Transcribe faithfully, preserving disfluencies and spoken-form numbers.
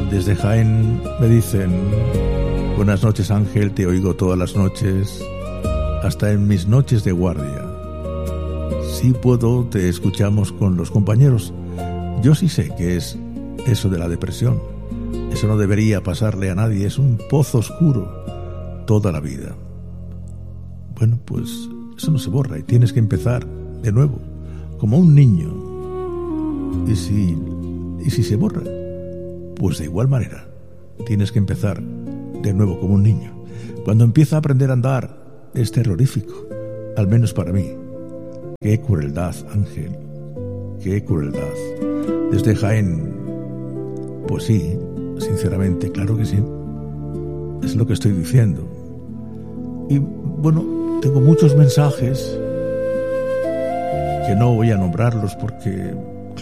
desde Jaén me dicen: buenas noches, Ángel, te oigo todas las noches, hasta en mis noches de guardia. Si puedo, te escuchamos con los compañeros. Yo sí sé que es eso de la depresión. Eso no debería pasarle a nadie, es un pozo oscuro toda la vida. Bueno, pues eso no se borra y tienes que empezar de nuevo, como un niño. Y si, y si se borra, pues de igual manera tienes que empezar de nuevo como un niño. Cuando empieza a aprender a andar es terrorífico, al menos para mí. Qué crueldad, Ángel, qué crueldad. Desde Jaén, pues sí, sinceramente, claro que sí, es lo que estoy diciendo. Y bueno, tengo muchos mensajes que no voy a nombrarlos porque